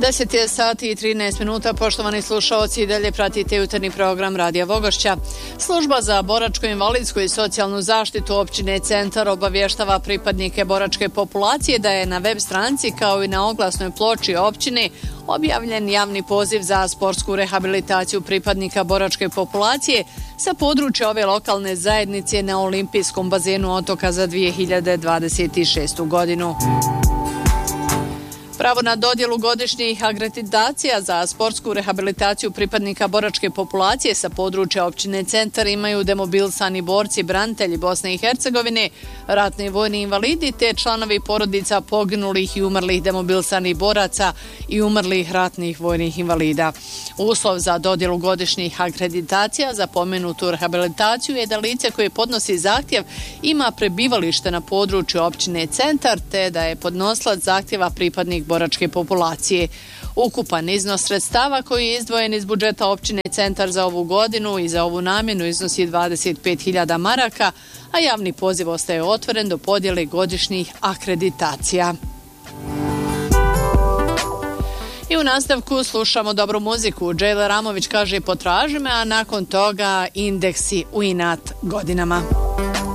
10 je sati i 13 minuta, poštovani slušaoci, i dalje pratite jutarnji program Radija Vogošća. Služba za boračko-invalidsku i socijalnu zaštitu općine Centar obavještava pripadnike boračke populacije da je na web stranici kao i na oglasnoj ploči općine objavljen javni poziv za sportsku rehabilitaciju pripadnika boračke populacije sa područja ove lokalne zajednice na olimpijskom bazenu otoka za 2026. godinu. Pravo na dodjelu godišnjih akreditacija za sportsku rehabilitaciju pripadnika boračke populacije sa područja općine Centar imaju demobilisani borci, branitelji Bosne i Hercegovine, ratni vojni invalidi te članovi porodica poginulih i umrlih demobilisanih boraca i umrlih ratnih vojnih invalida. Uslov za dodjelu godišnjih akreditacija za pomenutu rehabilitaciju je da lice koje podnosi zahtjev ima prebivalište na području općine Centar te da je podnosilac zahtjeva pripadnik boračke populacije. Ukupan iznos sredstava koji je izdvojen iz budžeta općine Centar za ovu godinu i za ovu namjenu iznosi 25.000 maraka, a javni poziv ostaje otvoren do podjele godišnjih akreditacija. I u nastavku slušamo dobru muziku. Džejla Ramović kaže potraži me, a nakon toga indeksi u inat godinama.